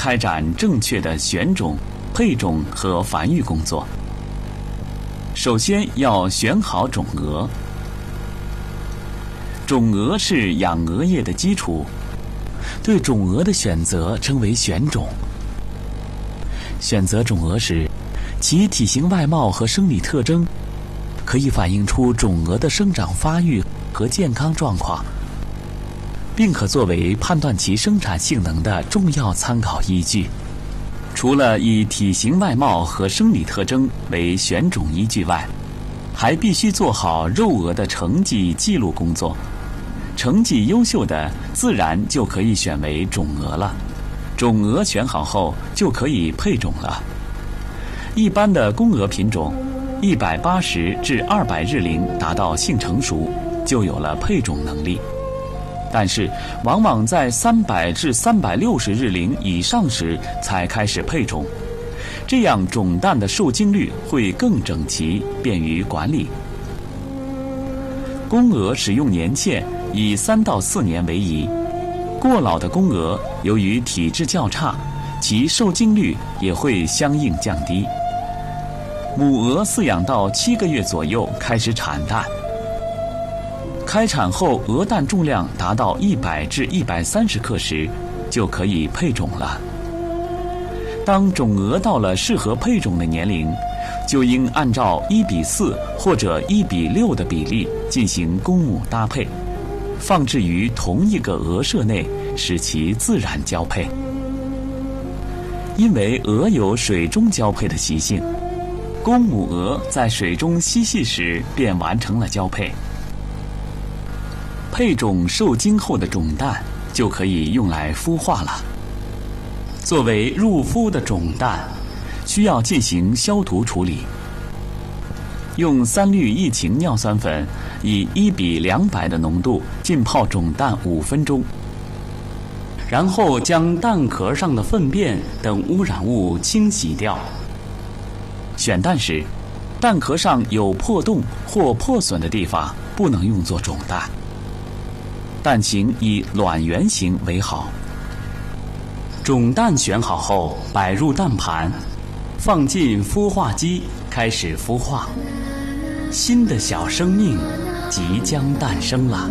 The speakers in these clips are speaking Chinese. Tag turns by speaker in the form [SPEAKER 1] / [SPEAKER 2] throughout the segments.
[SPEAKER 1] 开展正确的选种、配种和繁育工作。首先要选好种鹅。种鹅是养鹅业的基础，对种鹅的选择称为选种。选择种鹅时，其体型外貌和生理特征可以反映出种鹅的生长发育和健康状况，并可作为判断其生产性能的重要参考依据。除了以体型外貌和生理特征为选种依据外，还必须做好肉鹅的成绩记录工作。成绩优秀的，自然就可以选为种鹅了。种鹅选好后，就可以配种了。一般的公鹅品种，180至200日龄达到性成熟，就有了配种能力。但是，往往在300至360日龄以上时才开始配种，这样种蛋的受精率会更整齐，便于管理。公鹅使用年限以3到4年为宜。过老的公鹅由于体质较差，其受精率也会相应降低。母鹅饲养到7个月左右开始产蛋，开产后鹅蛋重量达到100至130克时，就可以配种了。当种鹅到了适合配种的年龄，就应按照1:4或者1:6的比例进行公母搭配，放置于同一个鹅舍内，使其自然交配。因为鹅有水中交配的习性，公母鹅在水中嬉戏时便完成了交配。配种受精后的种蛋就可以用来孵化了。作为入孵的种蛋，需要进行消毒处理。用3氯异氰尿酸粉以1:200的浓度浸泡种蛋5分钟，然后将蛋壳上的粪便等污染物清洗掉。选蛋时，蛋壳上有破洞或破损的地方不能用作种蛋，蛋形以卵圆形为好。种蛋选好后，摆入蛋盘，放进孵化机，开始孵化。新的小生命即将诞生了。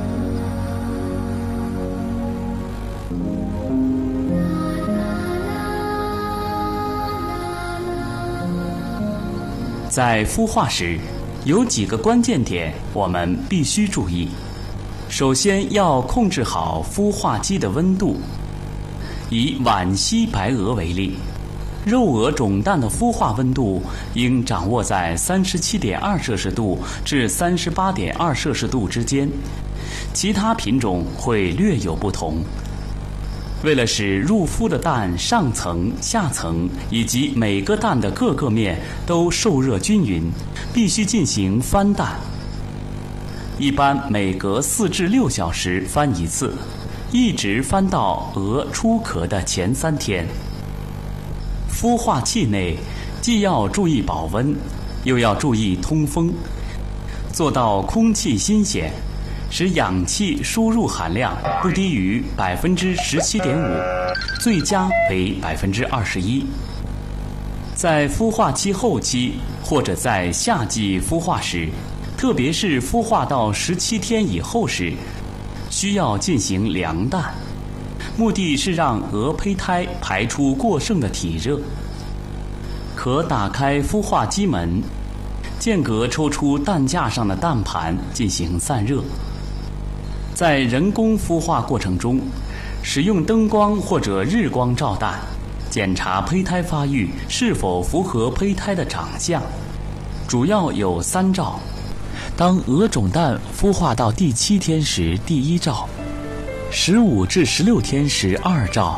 [SPEAKER 1] 在孵化时，有几个关键点我们必须注意。首先要控制好孵化机的温度。以皖西白鹅为例，肉鹅种蛋的孵化温度应掌握在37.2摄氏度至38.2摄氏度之间，其他品种会略有不同。为了使入孵的蛋上层、下层以及每个蛋的各个面都受热均匀，必须进行翻蛋。一般每隔4至6小时翻一次，一直翻到鹅出壳的前3天。孵化器内既要注意保温，又要注意通风，做到空气新鲜，使氧气输入含量不低于17.5%，最佳为21%。在孵化期后期或者在夏季孵化时，特别是孵化到17天以后时，需要进行凉蛋，目的是让鹅胚胎排出过剩的体热。可打开孵化机门，间隔抽出蛋架上的蛋盘进行散热。在人工孵化过程中，使用灯光或者日光照蛋，检查胚胎发育是否符合胚胎的长相。主要有3照。当鹅种蛋孵化到第7天时第1照，15至16天时2照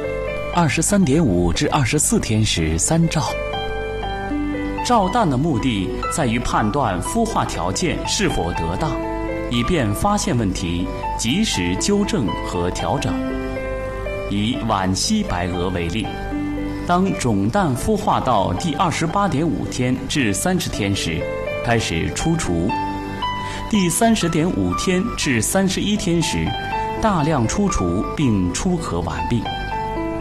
[SPEAKER 1] ，23.5至24天时3照。照蛋的目的在于判断孵化条件是否得当，以便发现问题，及时纠正和调整。以皖西白鹅为例，当种蛋孵化到第28.5天至30天时，开始出雏；第30.5天至31天时，大量出雏并出壳完毕。